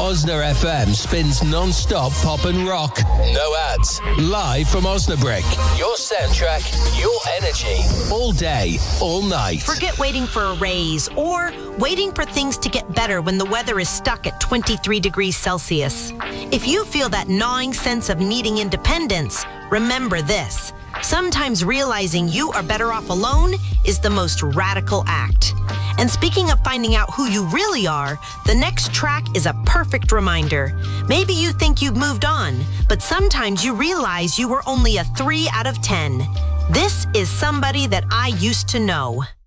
Osna FM spins non-stop pop and rock. No ads. Live from Osnabrück. Your soundtrack, your energy. All day, all night. Forget waiting for a raise or waiting for things to get better when the weather is stuck at 23 degrees Celsius. If you feel that gnawing sense of needing independence, remember this. Sometimes realizing you are better off alone is the most radical act. And speaking of finding out who you really are, the next track is a perfect reminder. Maybe you think you've moved on, but sometimes you realize you were only a 3 out of 10. This is Somebody That I Used to Know.